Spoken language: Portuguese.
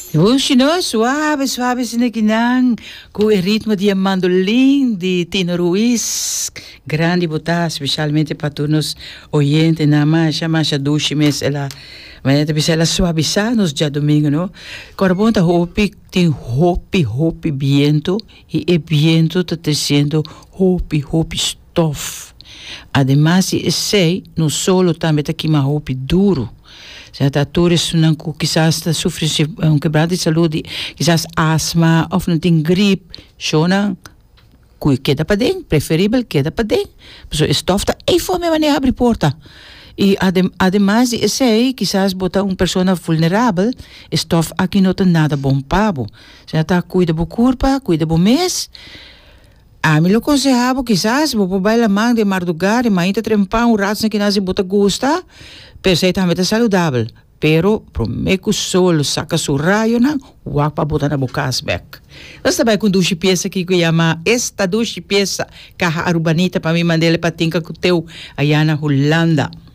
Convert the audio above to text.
Hoje não, suave, suave, sinequinang, com o ritmo de mandolim de Tino Ruiz, grande botar, especialmente para todos os ouvintes, na mais doce, mas ela, ela suavizar nos dia domingo, não? Corabonta hopi, tem hopi, viento, e o viento está trazendo hopi, stof. Además, sei, não solo também está aqui uma hopi duro. Certo, atores não quizás está sofrendo quebrado de saúde, quizás asma ou não tem gripe, chona, queda para dentro, preferível queda para dentro. Então, estofa tá aí fome maneira abre porta. E además de sei, quizás botar uma pessoa vulnerável, estofa aqui não tem nada bom pabo. Certo, cuida do corpo, cuida do mês. A mim lo aconselhava, quizás, vou bailar mão de madrugada, mas ainda trempar rato que nós bota gosta, perfeitamente saudável. Pero, prometo solo saca su raio, não, o para botar na boca as back. Nós também com duas peças que chama esta duas peças, carra urbanita para mim mandar para tinca com teu aí na Holanda.